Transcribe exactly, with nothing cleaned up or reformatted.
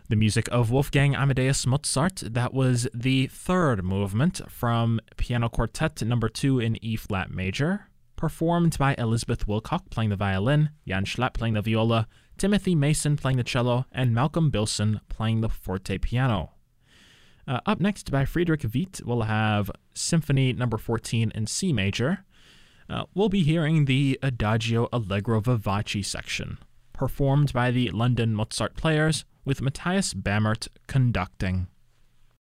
The music of Wolfgang Amadeus Mozart, that was the third movement from Piano Quartet number two in E-flat major, performed by Elizabeth Wilcock playing the violin, Jan Schlatt playing the viola, Timothy Mason playing the cello, and Malcolm Bilson playing the forte piano. Uh, up next by Friedrich Witt, we'll have Symphony number fourteen in C major. Uh, we'll be hearing the Adagio Allegro Vivace section, performed by the London Mozart Players, with Matthias Bammert conducting.